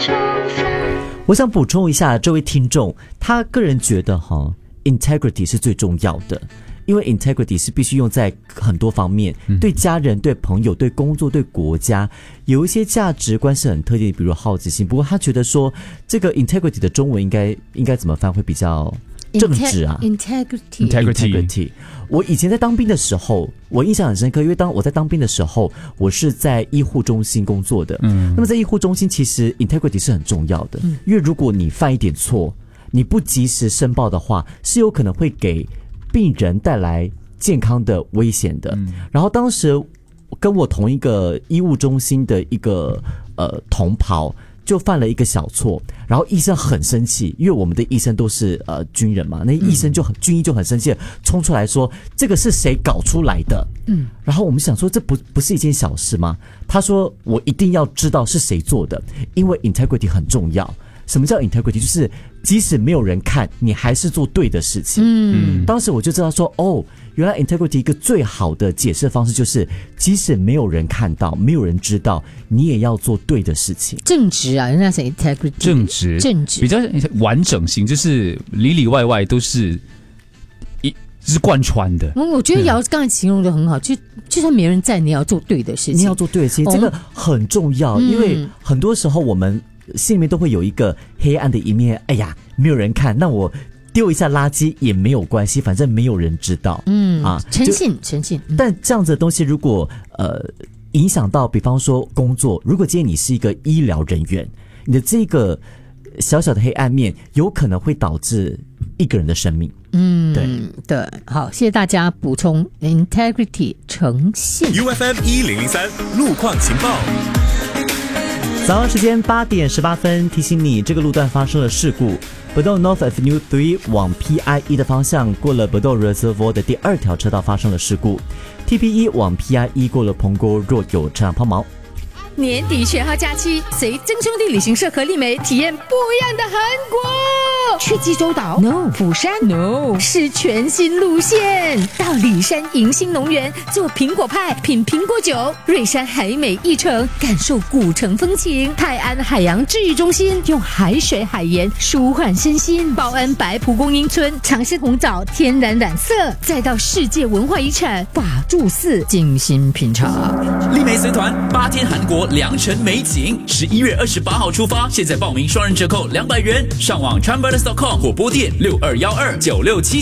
我想补充一下，这位听众他个人觉得integrity 是最重要的，因为 integrity 是必须用在很多方面，对家人、对朋友、对工作、对国家，有一些价值观是很特定的，比如好奇心。不过他觉得说，这个 integrity 的中文应该怎么翻会比较正直啊 ？integrity。我以前在当兵的时候，我印象很深刻，因为当我在当兵的时候，我是在医护中心工作的。那么在医护中心，其实 integrity 是很重要的，因为如果你犯一点错，你不及时申报的话，是有可能会给病人带来健康的危险的。然后当时跟我同一个医务中心的一个同袍就犯了一个小错，然后医生很生气，因为我们的医生都是军人嘛，那医生军医就很生气的冲出来说这个是谁搞出来的。然后我们想说这不是一件小事吗？他说我一定要知道是谁做的，因为 integrity 很重要。什么叫 integrity？ 就是即使没有人看，你还是做对的事情。当时我就知道说，原来 integrity 一个最好的解释方式就是，即使没有人看到，没有人知道，你也要做对的事情。 正直啊，人家是 integrity， 正直比较完整型，就是里里外外都是是贯穿的。 我觉得瑶刚才形容的很好，就算没人在，你要做对的事情， 你要做对的事情，这个很重要，因为很多时候我们心里面都会有一个黑暗的一面，哎呀，没有人看，那我丢一下垃圾也没有关系，反正没有人知道。诚信。但这样子的东西，如果影响到，比方说工作，如果今天你是一个医疗人员，你的这个小小的黑暗面，有可能会导致一个人的生命。 对，好，谢谢大家补充 integrity 诚信。 UFM 1003路况情报。 早上时间8点18分，提醒你这个路段发生了事故。Bedok North Avenue 3往 PIE 的方向，过了 Bedok Reservoir 的第2条车道发生了事故。TP1 往 PIE 过了澎湖若有车辆抛锚。 年底学号假期，随真兄弟旅行社和丽梅体验不一样的韩国。去济州岛 ？No。釜山 ？No。是全新路线，到里山迎新农园做苹果派，品苹果酒；瑞山海美一城感受古城风情；泰安海洋治愈中心用海水海盐舒缓身心；报恩白蒲公英村尝试红枣天然染色；再到世界文化遗产法住寺精心品尝。 丽梅随团8天韩国良辰美景，11月28号出发，现在报名双人折扣200元，上网 Travellers.com 或拨电62129677。